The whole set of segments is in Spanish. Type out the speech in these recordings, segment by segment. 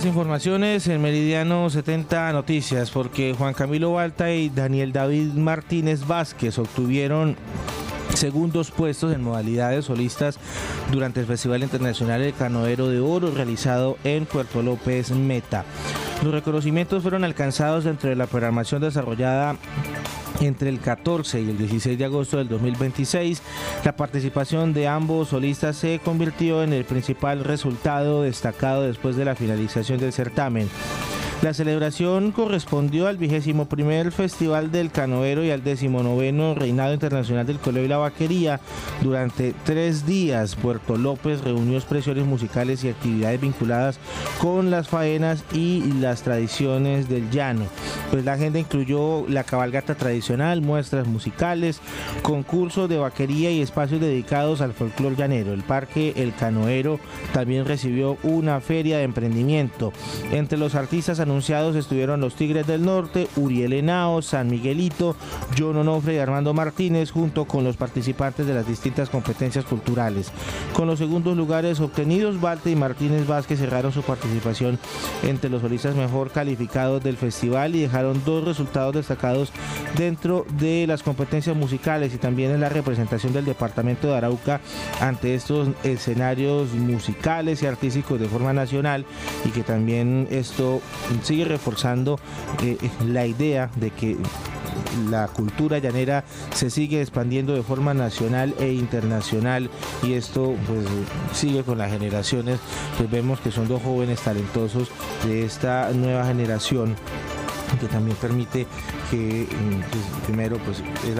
Más informaciones en Meridiano 70 Noticias, porque Juan Camilo Balta y Daniel David Martínez Vázquez obtuvieron segundos puestos en modalidades solistas durante el Festival Internacional El Canoero de Oro realizado en Puerto López Meta. Los reconocimientos fueron alcanzados dentro de la programación desarrollada entre el 14 y el 16 de agosto del 2026. La participación de ambos solistas se convirtió en el principal resultado destacado después de la finalización del certamen. La celebración correspondió al 21º Festival del Canoero y al 19º Reinado Internacional del Coleo y la Vaquería. Durante 3 días, Puerto López reunió expresiones musicales y actividades vinculadas con las faenas y las tradiciones del llano. Pues la agenda incluyó la cabalgata tradicional, muestras musicales, concursos de vaquería y espacios dedicados al folclor llanero. El Parque El Canoero también recibió una feria de emprendimiento. Entre los artistas anunciados estuvieron los Tigres del Norte, Uriel Henao, San Miguelito, John Onofre y Armando Martínez, junto con los participantes de las distintas competencias culturales. Con los segundos lugares obtenidos, Balta y Martínez Vázquez cerraron su participación entre los solistas mejor calificados del festival y dejaron 2 resultados destacados dentro de las competencias musicales y también en la representación del departamento de Arauca ante estos escenarios musicales y artísticos de forma nacional, y que también esto sigue reforzando la idea de que la cultura llanera se sigue expandiendo de forma nacional e internacional, y esto pues sigue con las generaciones. Pues vemos que son 2 jóvenes talentosos de esta nueva generación, que también permite que primero pues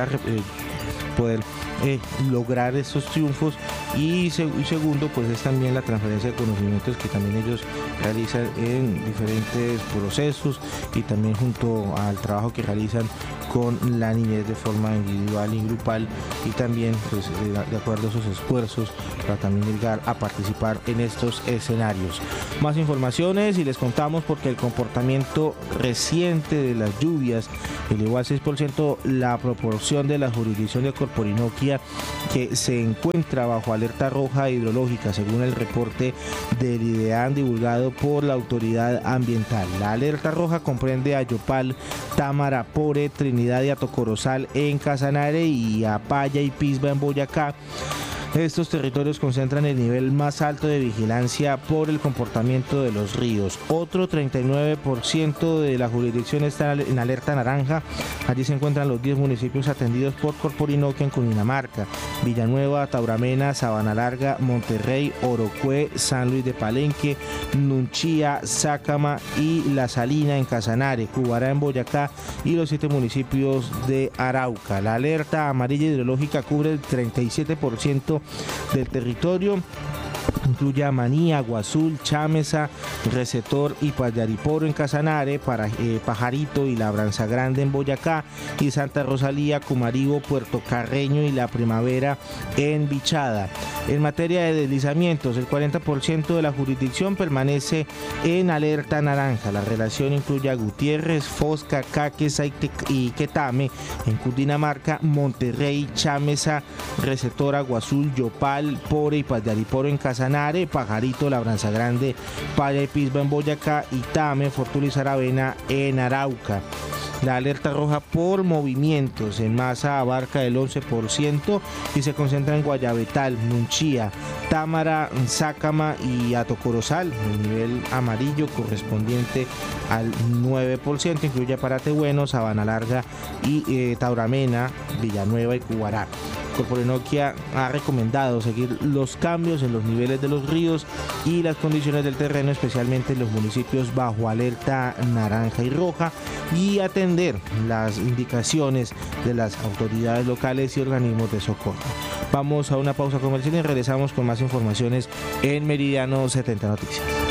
poder lograr estos triunfos, y segundo pues es también la transferencia de conocimientos que también ellos realizan en diferentes procesos, y también junto al trabajo que realizan con la niñez de forma individual y grupal, y también pues de acuerdo a esos esfuerzos para también llegar a participar en estos escenarios. Más informaciones y les contamos porque el comportamiento reciente de las lluvias elevó al 6% la proporción de la jurisdicción de Corporinoquia, que se encuentra bajo alerta roja hidrológica, según el reporte del IDEAN divulgado por la autoridad ambiental. La alerta roja comprende a Yopal, Támara, Pore, Trinidad y Atocorozal en Casanare, y a Paya y Pisba en Boyacá. Estos territorios concentran el nivel más alto de vigilancia por el comportamiento de los ríos. Otro 39% de la jurisdicción está en alerta naranja. Allí se encuentran los 10 municipios atendidos por Corporinoquia en Cundinamarca: Villanueva, Tauramena, Sabana Larga, Monterrey, Orocue, San Luis de Palenque, Nunchía, Sácama y La Salina en Casanare, Cubará en Boyacá y los 7 municipios de Arauca. La alerta amarilla hidrológica cubre el 37% del territorio. Incluye a Maní, Agua Azul, Chámeza, Recetor y Pallariporo en Casanare, Pajarito y Labranza Grande en Boyacá, y Santa Rosalía, Cumaribo, Puerto Carreño y La Primavera en Bichada. En materia de deslizamientos, el 40% de la jurisdicción permanece en alerta naranja. La relación incluye a Gutiérrez, Fosca, Caquesa y Quetame en Cundinamarca, Monterrey, Chámeza, Recetor, Agua Azul, Yopal, Pore y Pallariporo en Casanare, Pajarito, Labranza Grande, Paya y Pisba en Boyacá, y Tame, Fortuna y Saravena en Arauca. La alerta roja por movimientos en masa abarca el 11% y se concentra en Guayabetal, Nunchía, Támara, Sácama y Atocorozal. El nivel amarillo correspondiente al 9% incluye a Paratebueno, Sabana Larga y Tauramena, Villanueva y Cubará. Corporinoquia ha recomendado seguir los cambios en los niveles de los ríos y las condiciones del terreno, especialmente en los municipios bajo alerta naranja y roja, y atender las indicaciones de las autoridades locales y organismos de socorro. Vamos a una pausa comercial y regresamos con más informaciones en Meridiano 70 Noticias.